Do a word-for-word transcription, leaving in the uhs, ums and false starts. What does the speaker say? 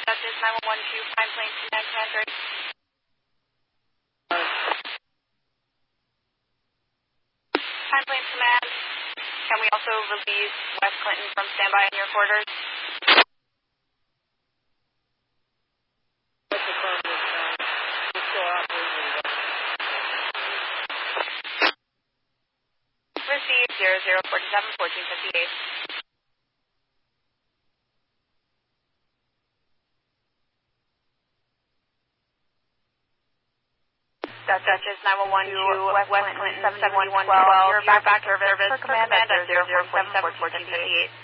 Duchess nine one one two, Pine Plains Command, Command three. Pine Plains Command, can we also release West Clinton from standby in your quarters? Receive zero zero four seven, fourteen fifty-eight. Duchess nine one one two, West, West Clinton seven one one twelve. You're back to service. Per command at zero zero four seven, fourteen fifty-eight.